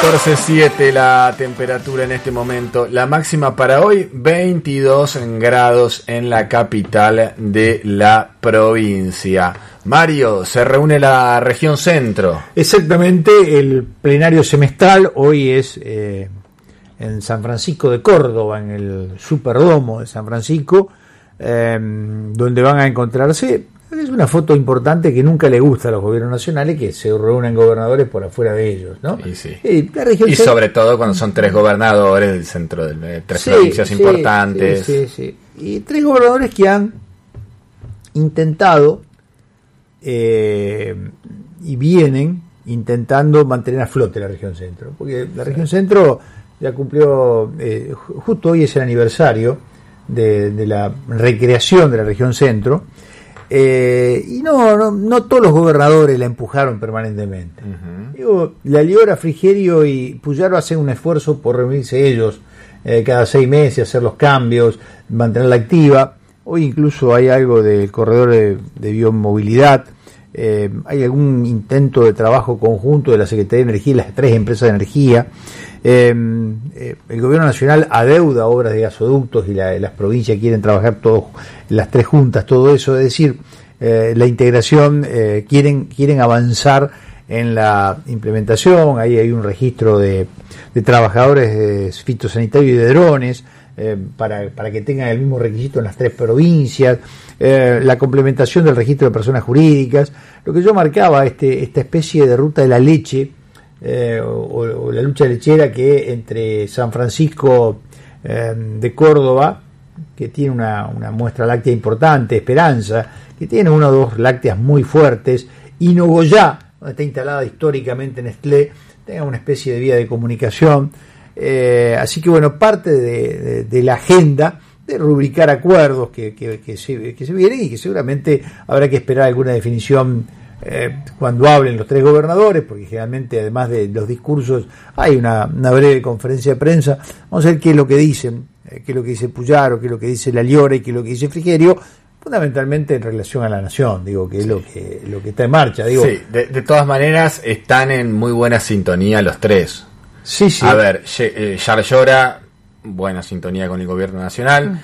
14.7 la temperatura en este momento. La máxima para hoy, 22 grados en la capital de la provincia. Mario, se reúne la región centro. Exactamente, el plenario semestral hoy es en San Francisco de Córdoba, en el Superdomo de San Francisco, donde van a encontrarse. Es una foto importante que nunca le gusta a los gobiernos nacionales, que se reúnen gobernadores por afuera de ellos, ¿no? Y, sí. La región y sobre todo cuando son tres gobernadores del centro de tres provincias importantes. Sí. Y tres gobernadores que han intentado y vienen intentando mantener a flote la región centro, porque la región centro ya cumplió, justo hoy es el aniversario de la recreación de la región centro. Y no todos los gobernadores la empujaron permanentemente. Digo, La Liora, Frigerio y Puyaro hacen un esfuerzo por reunirse ellos cada 6 meses, hacer los cambios, mantenerla activa. Hoy incluso hay algo del corredor de biomovilidad, hay algún intento de trabajo conjunto de la Secretaría de Energía y las 3 empresas de energía. El gobierno nacional adeuda obras de gasoductos y las provincias quieren trabajar todos, las 3 juntas, todo eso, es decir, la integración, quieren avanzar en la implementación. Ahí hay un registro de trabajadores fitosanitarios y de drones para que tengan el mismo requisito en las 3 provincias, la complementación del registro de personas jurídicas, lo que yo marcaba, esta especie de ruta de la leche, o la lucha lechera, que entre San Francisco de Córdoba, que tiene una muestra láctea importante, Esperanza, que tiene 1 o 2 lácteas muy fuertes, y Nogoyá, donde está instalada históricamente Nestlé, tenga una especie de vía de comunicación. Así que bueno, parte de la agenda de rubricar acuerdos que se vienen, y que seguramente habrá que esperar alguna definición cuando hablen los 3 gobernadores, porque generalmente, además de los discursos, hay una breve conferencia de prensa. Vamos a ver qué es lo que dicen, qué es lo que dice Puyaro, qué es lo que dice La Liora y qué es lo que dice Frigerio, fundamentalmente en relación a la nación, digo, que es lo que está en marcha. Digo. Sí, de todas maneras están en muy buena sintonía los 3. Sí. A ver, La Liora, buena sintonía con el gobierno nacional.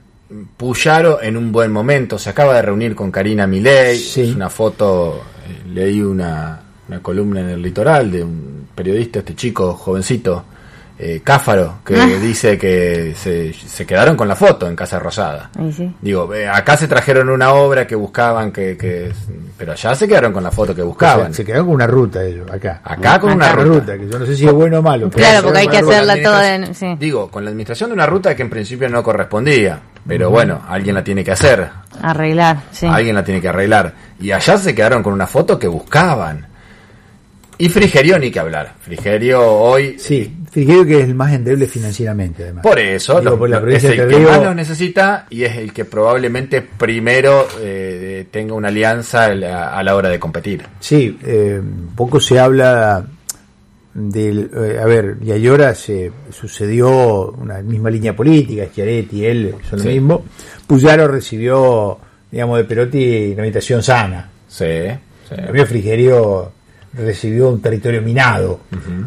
Puyaro en un buen momento, se acaba de reunir con Karina Milei. Sí. Es una foto, leí una columna en El Litoral de un periodista, este chico jovencito, Cáfaro, que dice que se quedaron con la foto en Casa Rosada. Sí. Digo, acá se trajeron una obra que buscaban, pero allá se quedaron con la foto que buscaban. Se quedaron con una ruta ellos, acá con una ruta, que yo no sé si es bueno o malo. Claro, porque hay que hacerla toda sí. Digo, con la administración de una ruta que en principio no correspondía, pero bueno, alguien la tiene que hacer. Arreglar, sí. Alguien la tiene que arreglar. Y allá se quedaron con una foto que buscaban. Y Frigerio ni que hablar. Frigerio hoy... Sí, Frigerio, que es el más endeble financieramente, además. Por eso, es el que más lo necesita, y es el que probablemente primero tenga una alianza a la hora de competir. Sí, poco se habla del... a ver, y ahora se sucedió una misma línea política, Schiaretti y él son lo mismo. Puyaro recibió, digamos, de Perotti una invitación sana. Sí. También Frigerio recibió un territorio minado.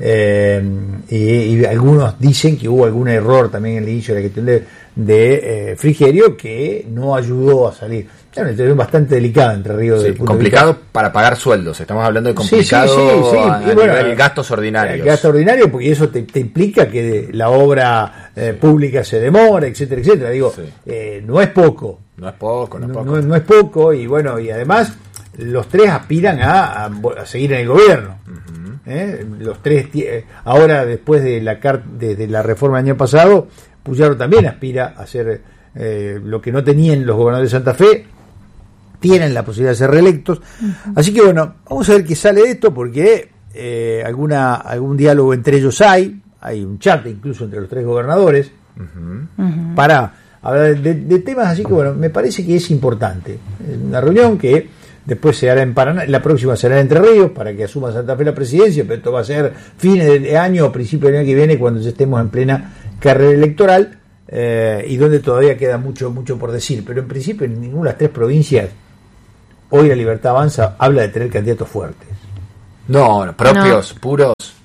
Y algunos dicen que hubo algún error también en el inicio de la cuestión de Frigerio, que no ayudó a salir. Es una situación bastante delicada Entre Ríos. Sí, complicado para pagar sueldos. Estamos hablando de complicado a nivel gastos ordinarios. Gasto ordinario, porque eso te implica que la obra pública se demora, etcétera, etcétera. Digo, no es poco. No es poco. No es poco, y bueno, y además los 3 aspiran a seguir en el gobierno. Los 3 ahora, después de la reforma del año pasado, Puyaro también aspira a hacer lo que no tenían los gobernadores de Santa Fe. Tienen la posibilidad de ser reelectos. Así que bueno, vamos a ver qué sale de esto, porque algún diálogo entre ellos hay un chat incluso entre los 3 gobernadores para hablar de temas. Así que bueno, me parece que es importante. Una reunión que después se hará en Paraná, la próxima será en Entre Ríos, para que asuma Santa Fe la presidencia, pero esto va a ser fines de año o principio del año que viene, cuando ya estemos en plena carrera electoral, y donde todavía queda mucho por decir. Pero en principio en ninguna de las 3 provincias hoy La Libertad Avanza habla de tener candidatos fuertes. No, propios, puros.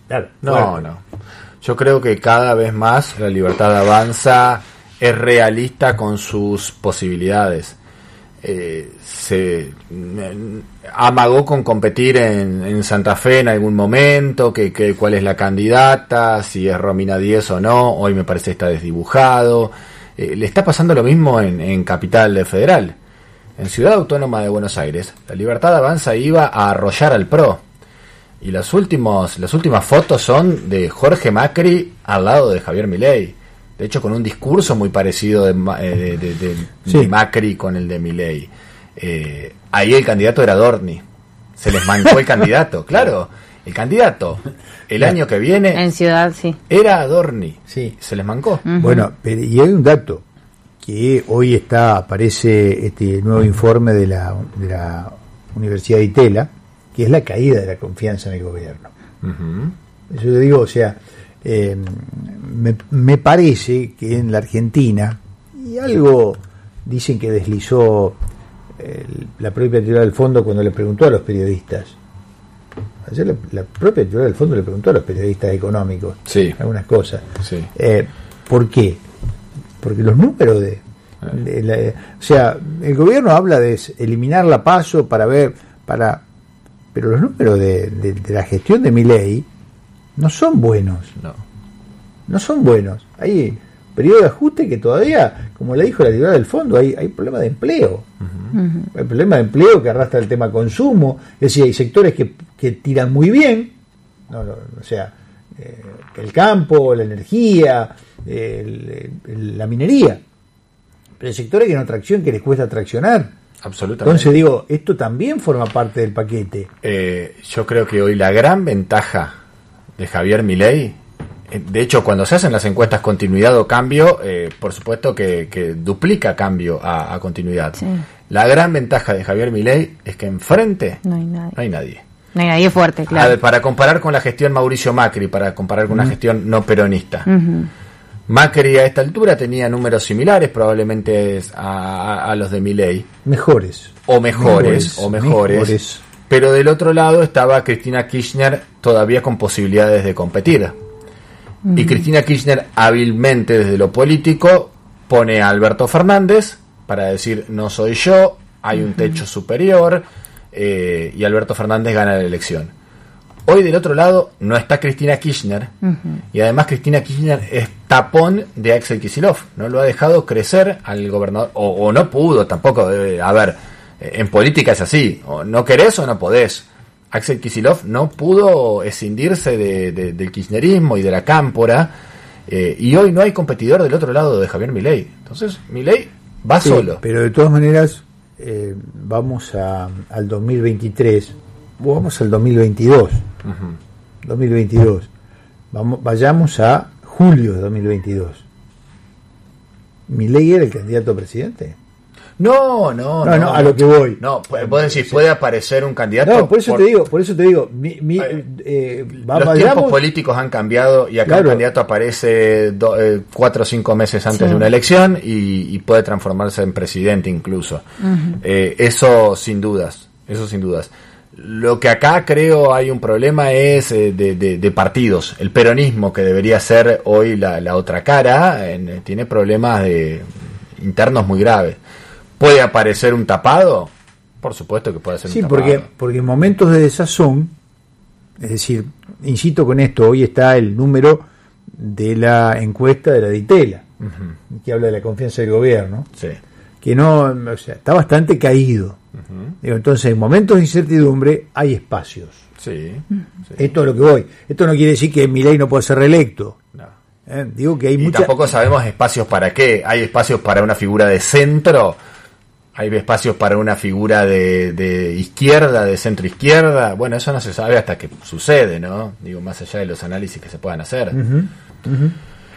Claro, No. Yo creo que cada vez más La Libertad Avanza es realista con sus posibilidades. Se amagó con competir en Santa Fe en algún momento, que cuál es la candidata, si es Romina Díez o no. Hoy me parece que está desdibujado. Le está pasando lo mismo en Capital Federal. En Ciudad Autónoma de Buenos Aires, La Libertad Avanza iba a arrollar al PRO. Y las últimas fotos son de Jorge Macri al lado de Javier Milei. De hecho, con un discurso muy parecido de Macri con el de Milei. Ahí el candidato era Adorni. Se les mancó el candidato, claro. El candidato, el año que viene... En Ciudad, sí. Era Adorni. Sí. Se les mancó. Uh-huh. Bueno, y hay un dato que hoy aparece este nuevo informe de la Universidad de Itela, que es la caída de la confianza en el gobierno. Uh-huh. Yo te digo, o sea, me parece que en la Argentina, y algo dicen que deslizó la propia titular del fondo cuando le preguntó a los periodistas. Ayer la propia titular del fondo le preguntó a los periodistas económicos algunas cosas. Sí. ¿Por qué? Porque los números o sea, el gobierno habla de eliminar la PASO pero los números de la gestión de Milei no son buenos. No son buenos. Hay periodo de ajuste que todavía, como le dijo la titular del fondo, hay problema de empleo. Uh-huh. Hay problema de empleo que arrastra el tema consumo. Es decir, hay sectores que tiran muy bien, o sea, el campo, la energía, la minería. Pero hay sectores que no traccionan, que les cuesta traccionar. Absolutamente. Entonces digo, esto también forma parte del paquete. Yo creo que hoy la gran ventaja de Javier Milei, de hecho cuando se hacen las encuestas continuidad o cambio, por supuesto que duplica cambio a continuidad. Sí. La gran ventaja de Javier Milei es que enfrente no hay nadie. No hay nadie fuerte, claro. A ver, para comparar con la gestión Mauricio Macri, para comparar con una gestión no peronista. Uh-huh. Macri a esta altura tenía números similares probablemente a los de Milei. Mejores. Pero del otro lado estaba Cristina Kirchner todavía con posibilidades de competir. Uh-huh. Y Cristina Kirchner hábilmente desde lo político pone a Alberto Fernández para decir no soy yo, hay un techo superior, y Alberto Fernández gana la elección. Hoy del otro lado no está Cristina Kirchner, y además Cristina Kirchner es tapón de Axel Kicillof, no lo ha dejado crecer al gobernador, o no pudo tampoco. A ver, en política es así, o no querés o no podés. Axel Kicillof no pudo escindirse del kirchnerismo y de la cámpora, y hoy no hay competidor del otro lado de Javier Milei. Entonces Milei va solo. Pero de todas maneras vamos al 2023, vamos al 2022. Uh-huh. 2022. Vayamos a julio de 2022. ¿Milei era el candidato a presidente? No, a lo que voy. No, vos decís, puede aparecer un candidato. No, por eso te digo. Los tiempos políticos han cambiado y acá el candidato aparece 4 o 5 meses antes de una elección y puede transformarse en presidente incluso. Uh-huh. Eso sin dudas. Lo que acá creo hay un problema es de partidos. El peronismo, que debería ser hoy la otra cara, tiene problemas internos muy graves. ¿Puede aparecer un tapado? Por supuesto que puede ser un tapado. Sí, porque en momentos de desazón, es decir, insisto con esto, hoy está el número de la encuesta de la Ditela, uh-huh, que habla de la confianza del gobierno, sí, que está bastante caído. Uh-huh. Digo, entonces, en momentos de incertidumbre hay espacios. Sí. Esto es lo que voy. Esto no quiere decir que Milei no pueda ser reelecto. No. Digo que hay y tampoco sabemos espacios para qué. Hay espacios para una figura de centro, hay espacios para una figura de izquierda, de centro izquierda. Bueno, eso no se sabe hasta que sucede, ¿no? Digo, más allá de los análisis que se puedan hacer. Uh-huh. Uh-huh.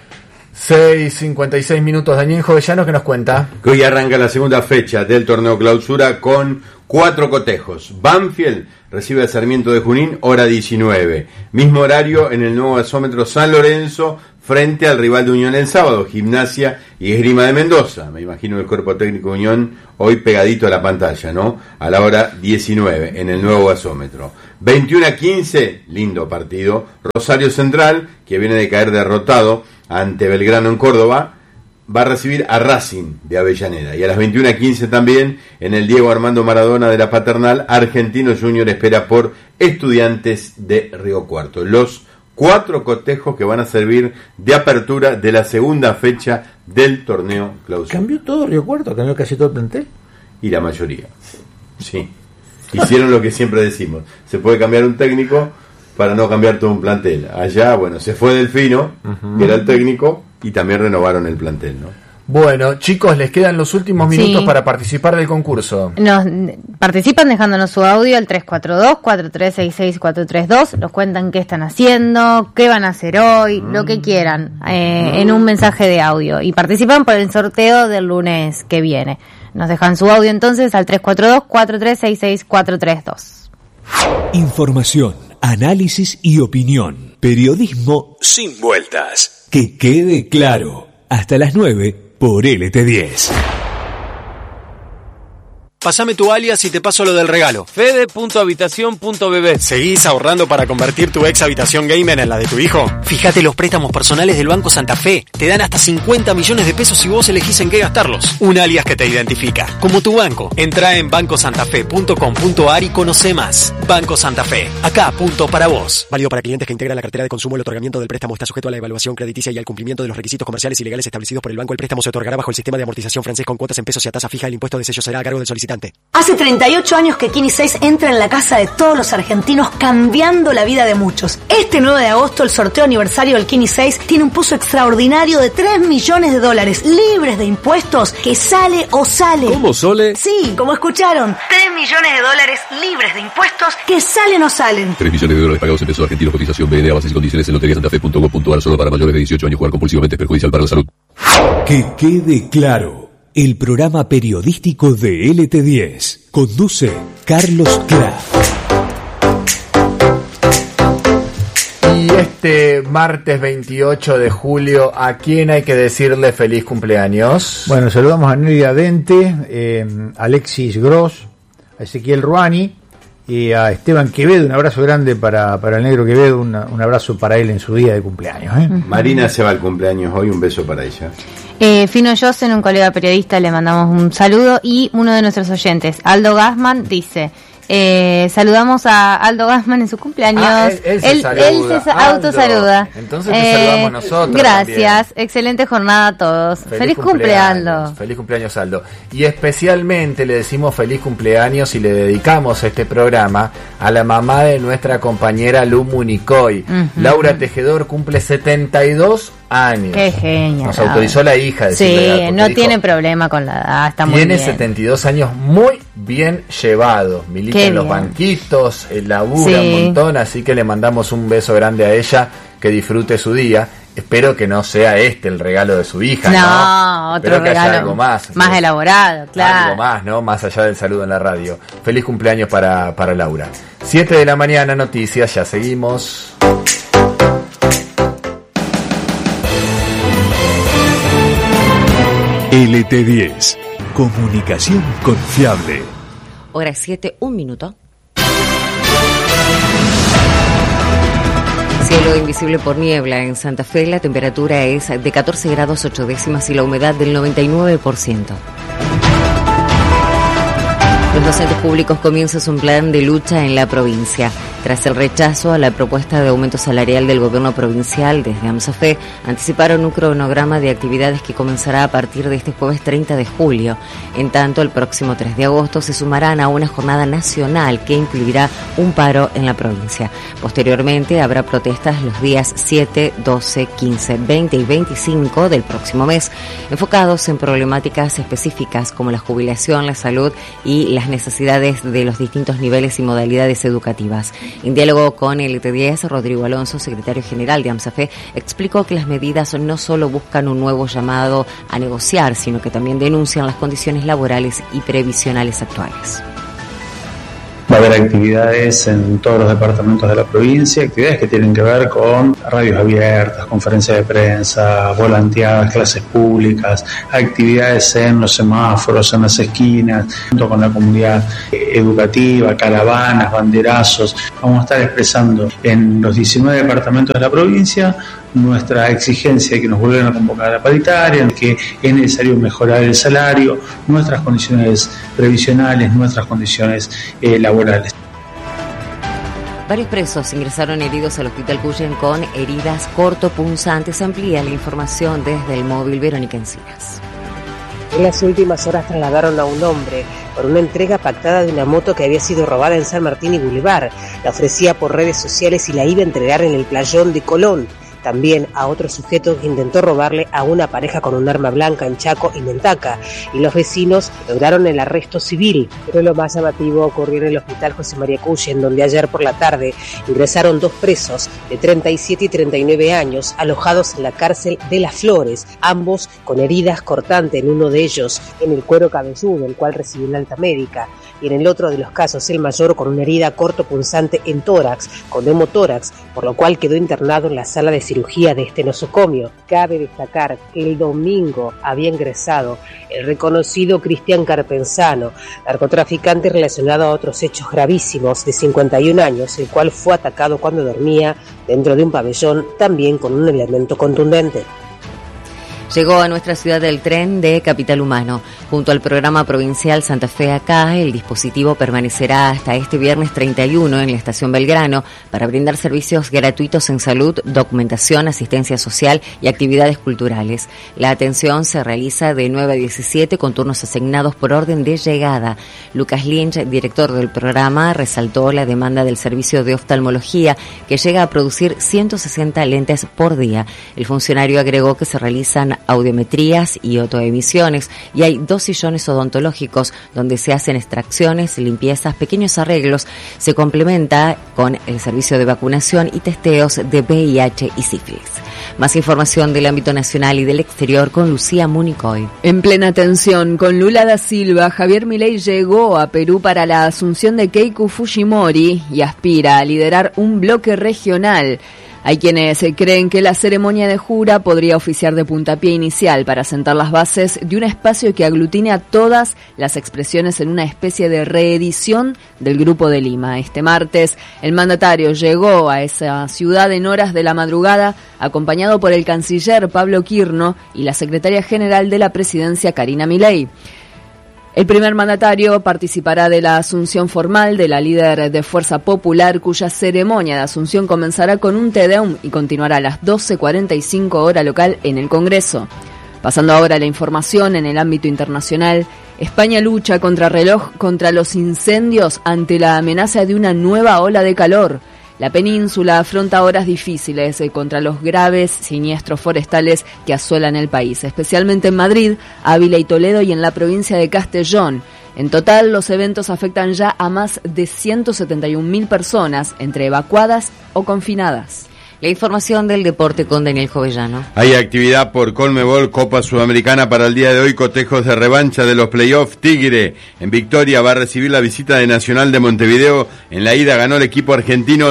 6:56 minutos. Daniel Jovellanos, ¿qué nos cuenta? Que hoy arranca la segunda fecha del torneo clausura con 4 cotejos. Banfield recibe a Sarmiento de Junín, hora 19. Mismo horario en el nuevo gasómetro San Lorenzo frente al rival de Unión el sábado, Gimnasia y Esgrima de Mendoza. Me imagino el cuerpo técnico de Unión hoy pegadito a la pantalla, ¿no? A la hora 19, en el nuevo gasómetro. 21-15, lindo partido. Rosario Central, que viene de caer derrotado ante Belgrano en Córdoba, va a recibir a Racing de Avellaneda. Y a las 21:15 también, en el Diego Armando Maradona de la Paternal, Argentino Junior espera por Estudiantes de Río Cuarto. Los 4 cotejos que van a servir de apertura de la segunda fecha del torneo clausura. ¿Cambió todo Río Cuarto? ¿Cambió casi todo el plantel? Y la mayoría. Sí. Hicieron lo que siempre decimos. Se puede cambiar un técnico para no cambiar todo un plantel. Allá, bueno, se fue Delfino, que era el técnico, y también renovaron el plantel, ¿no? Bueno, chicos, les quedan los últimos minutos para participar del concurso. Nos participan dejándonos su audio al 342-4366-432. Nos cuentan qué están haciendo, qué van a hacer hoy, lo que quieran, en un mensaje de audio. Y participan por el sorteo del lunes que viene. Nos dejan su audio entonces al 342-4366-432. Información, análisis y opinión. Periodismo sin vueltas. Que quede claro. Hasta las 9 por LT10. Pásame tu alias y te paso lo del regalo. Fede.habitación.bb. ¿Seguís ahorrando para convertir tu ex habitación gamer en la de tu hijo? Fíjate los préstamos personales del Banco Santa Fe. Te dan hasta 50 millones de pesos si vos elegís en qué gastarlos. Un alias que te identifica, como tu banco. Entrá en bancosantafe.com.ar y conoce más. Banco Santa Fe. Acá, punto para vos. Válido para clientes que integran la cartera de consumo. El otorgamiento del préstamo está sujeto a la evaluación crediticia y al cumplimiento de los requisitos comerciales y legales establecidos por el banco. El préstamo se otorgará bajo el sistema de amortización francés con cuotas en pesos y a tasa fija. El impuesto de sello será a cargo del solicitante. Hace 38 años que Kini 6 entra en la casa de todos los argentinos, cambiando la vida de muchos. Este 9 de agosto, el sorteo aniversario del Kini 6 tiene un pozo extraordinario de $3 millones libres de impuestos, que sale o sale. ¿Cómo, Sole? Sí, como escucharon, $3 millones libres de impuestos, que salen o salen. $3 millones pagados en pesos argentinos. Cotización BNA, bases y condiciones en loteriasantafe.gov.ar. Solo para mayores de 18 años. Jugar compulsivamente es perjudicial para la salud. Que quede claro. El programa periodístico de LT10. Conduce Carlos Clark. Y este martes 28 de julio, ¿a quién hay que decirle feliz cumpleaños? Bueno, saludamos a Nelia Dente, Alexis Gross, a Ezequiel Ruani y a Esteban Quevedo. Un abrazo grande para el negro Quevedo, un abrazo para él en su día de cumpleaños. Marina se va al cumpleaños hoy, un beso para ella. Fino Josen, un colega periodista, le mandamos un saludo. Y uno de nuestros oyentes, Aldo Gassman, dice: saludamos a Aldo Gassman en su cumpleaños. Él se autosaluda. Entonces te saludamos nosotros. Gracias, también. Excelente jornada a todos. Feliz cumpleaños. Feliz cumpleaños, Aldo. Y especialmente le decimos feliz cumpleaños y le dedicamos este programa a la mamá de nuestra compañera Lu Municoy. Laura Tejedor cumple 72 años. Qué genial. Nos autorizó la hija de Sí, no tiene problema con la edad, está muy bien. Tiene 72 años muy bien llevados. Milita en los banquitos, labura un montón, así que le mandamos un beso grande a ella, que disfrute su día. Espero que no sea el regalo de su hija, ¿no? Otro Espero que regalo haya algo más elaborado, claro. Algo más, ¿no? Más allá del saludo en la radio. Feliz cumpleaños para Laura. 7 de la mañana, noticias, ya seguimos. LT10. Comunicación confiable. Hora 7, 1 minuto. Cielo invisible por niebla en Santa Fe. La temperatura es de 14 grados 8 décimas y la humedad del 99%. Los docentes públicos comienzan un plan de lucha en la provincia. Tras el rechazo a la propuesta de aumento salarial del gobierno provincial, desde AMSAFE anticiparon un cronograma de actividades que comenzará a partir de este jueves 30 de julio. En tanto, el próximo 3 de agosto se sumarán a una jornada nacional que incluirá un paro en la provincia. Posteriormente habrá protestas los días 7, 12, 15, 20 y 25 del próximo mes, enfocados en problemáticas específicas como la jubilación, la salud y las necesidades de los distintos niveles y modalidades educativas. En diálogo con el LT10, Rodrigo Alonso, secretario general de AMSAFE, explicó que las medidas no solo buscan un nuevo llamado a negociar, sino que también denuncian las condiciones laborales y previsionales actuales. Va a haber actividades en todos los departamentos de la provincia, actividades que tienen que ver con radios abiertas, conferencias de prensa, volanteadas, clases públicas, actividades en los semáforos, en las esquinas, junto con la comunidad educativa, caravanas, banderazos. Vamos a estar expresando en los 19 departamentos de la provincia nuestra exigencia de que nos vuelvan a convocar a la paritaria, que es necesario mejorar el salario, nuestras condiciones previsionales, nuestras condiciones laborales. Varios presos ingresaron heridos al Hospital Cuyen con heridas cortopunzantes. Amplía la información desde el móvil Verónica Encinas. En las últimas horas trasladaron a un hombre por una entrega pactada de una moto que había sido robada en San Martín y Boulevard. La ofrecía por redes sociales y la iba a entregar en el playón de Colón. También a otro sujeto que intentó robarle a una pareja con un arma blanca en Chaco y Mentaca, y los vecinos lograron el arresto civil. Pero lo más llamativo ocurrió en el Hospital José María Cuyen, donde ayer por la tarde ingresaron 2 presos de 37 y 39 años alojados en la cárcel de Las Flores, ambos con heridas cortantes, en uno de ellos en el cuero cabelludo, el cual recibió una alta médica, y en el otro de los casos, el mayor, con una herida cortopunzante en tórax, con hemotórax, por lo cual quedó internado en la sala de cirugía de este nosocomio. Cabe destacar que el domingo había ingresado el reconocido Cristian Carpenzano, narcotraficante relacionado a otros hechos gravísimos, de 51 años, el cual fue atacado cuando dormía dentro de un pabellón, también con un elemento contundente. Llegó a nuestra ciudad el tren de Capital Humano. Junto al programa provincial Santa Fe Acá, el dispositivo permanecerá hasta este viernes 31 en la estación Belgrano para brindar servicios gratuitos en salud, documentación, asistencia social y actividades culturales. La atención se realiza de 9 a 17 con turnos asignados por orden de llegada. Lucas Lynch, director del programa, resaltó la demanda del servicio de oftalmología, que llega a producir 160 lentes por día. El funcionario agregó que se realizan audiometrías y autoemisiones, y hay 2 sillones odontológicos donde se hacen extracciones, limpiezas, pequeños arreglos. Se complementa con el servicio de vacunación y testeos de VIH y sífilis. Más información del ámbito nacional y del exterior con Lucía Municoy. En plena tensión con Lula da Silva, Javier Milei llegó a Perú para la asunción de Keiko Fujimori y aspira a liderar un bloque regional. Hay quienes creen que la ceremonia de jura podría oficiar de puntapié inicial para sentar las bases de un espacio que aglutine a todas las expresiones en una especie de reedición del Grupo de Lima. Este martes, el mandatario llegó a esa ciudad en horas de la madrugada, acompañado por el canciller Pablo Quirno y la secretaria general de la presidencia, Karina Milei. El primer mandatario participará de la asunción formal de la líder de Fuerza Popular, cuya ceremonia de asunción comenzará con un Te Deum y continuará a las 12:45 hora local en el Congreso. Pasando ahora a la información en el ámbito internacional, España lucha contrarreloj contra los incendios ante la amenaza de una nueva ola de calor. La península afronta horas difíciles contra los graves siniestros forestales que asolan el país, especialmente en Madrid, Ávila y Toledo y en la provincia de Castellón. En total, los eventos afectan ya a más de 171.000 personas, entre evacuadas o confinadas. La información del deporte con Daniel Jovellano. Hay actividad por Conmebol, Copa Sudamericana para el día de hoy, cotejos de revancha de los playoffs. Tigre en Victoria va a recibir la visita de Nacional de Montevideo. En la ida ganó el equipo argentino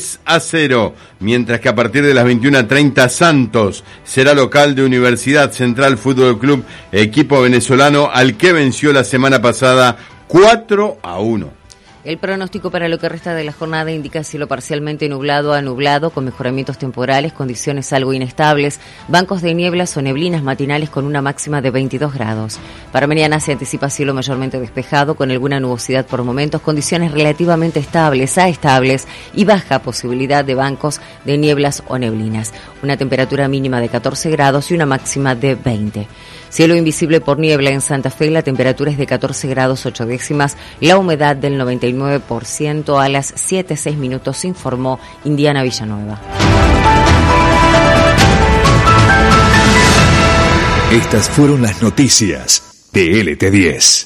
3-0, mientras que a partir de las 21:30 Santos será local de Universidad Central Fútbol Club, equipo venezolano al que venció la semana pasada 4-1. El pronóstico para lo que resta de la jornada indica cielo parcialmente nublado a nublado, con mejoramientos temporales, condiciones algo inestables, bancos de nieblas o neblinas matinales con una máxima de 22 grados. Para mañana se anticipa cielo mayormente despejado, con alguna nubosidad por momentos, condiciones relativamente estables a estables y baja posibilidad de bancos de nieblas o neblinas. Una temperatura mínima de 14 grados y una máxima de 20. Cielo invisible por niebla en Santa Fe, la temperatura es de 14 grados 8 décimas, la humedad del 99%. A las 7:06 minutos informó Indiana Villanueva. Estas fueron las noticias de LT10.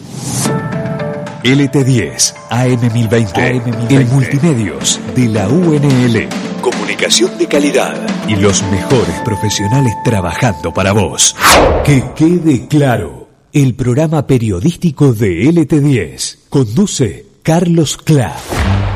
LT10, AM1020, el multimedios de la UNL. Comunicación de calidad y los mejores profesionales trabajando para vos. Que quede claro, el programa periodístico de LT10 conduce Carlos Kla.